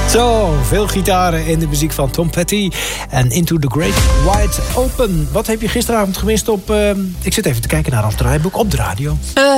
Zo, veel gitaren in de muziek van Tom Petty en Into the Great Wide Open. Wat heb je gisteravond gemist op... ik zit even te kijken naar ons draaiboek op de radio.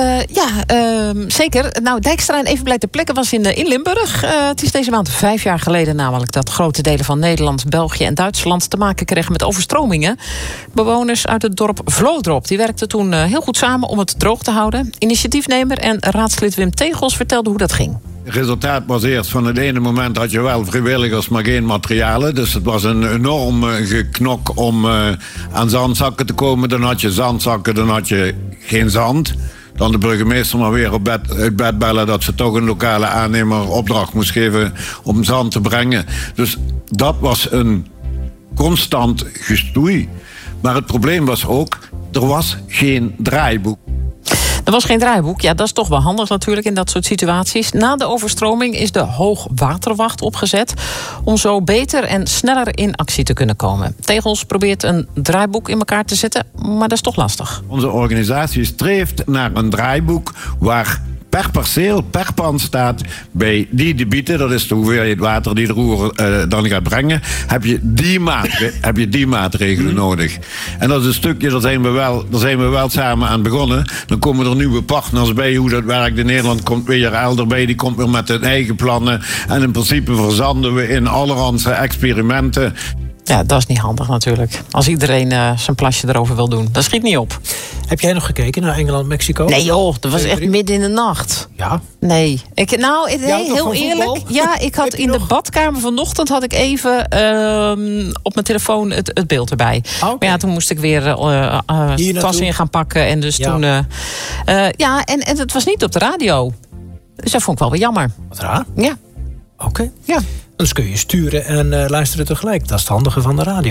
Zeker. Nou, Dijkstra en Even Blij ter Plekke was in Limburg. Het is deze maand 5 jaar geleden namelijk dat grote delen van Nederland, België en Duitsland te maken kregen met overstromingen. Bewoners uit het dorp Vlodrop die werkten toen heel goed samen om het droog te houden. Initiatiefnemer en raadslid Wim Tegels vertelde hoe dat ging. Het resultaat was eerst van het ene moment had je wel vrijwilligers, maar geen materialen. Dus het was een enorm geknok om aan zandzakken te komen. Dan had je zandzakken, dan had je geen zand. Dan de burgemeester maar weer uit bed bellen dat ze toch een lokale aannemer opdracht moest geven om zand te brengen. Dus dat was een constant gestoei. Maar het probleem was ook, er was geen draaiboek. Er was geen draaiboek. Ja, dat is toch wel handig natuurlijk in dat soort situaties. Na de overstroming is de hoogwaterwacht opgezet om zo beter en sneller in actie te kunnen komen. Tegels probeert een draaiboek in elkaar te zetten, maar dat is toch lastig. Onze organisatie streeft naar een draaiboek waar per perceel, per pand staat bij die debieten, dat is de hoeveelheid water die de roer dan gaat brengen, heb je die maatregelen nodig. En dat is een stukje, daar zijn we wel samen aan begonnen. Dan komen er nieuwe partners bij, hoe dat werkt in Nederland komt weer Elder bij, die komt weer met hun eigen plannen. En in principe verzanden we in allerhande experimenten. Ja, dat is niet handig natuurlijk. Als iedereen zijn plasje erover wil doen. Dat schiet niet op. Heb jij nog gekeken naar Engeland, Mexico? Nee joh, dat was echt midden in de nacht. Ja? Nee. Heel eerlijk. Ja, ik had in de badkamer vanochtend had ik even op mijn telefoon het beeld erbij. Okay. Maar ja, toen moest ik weer tas in gaan pakken. En dus toen... en het was niet op de radio. Dus dat vond ik wel weer jammer. Wat raar? Ja. Oké. Ja. Dus kun je sturen en luisteren tegelijk. Dat is het handige van de radio.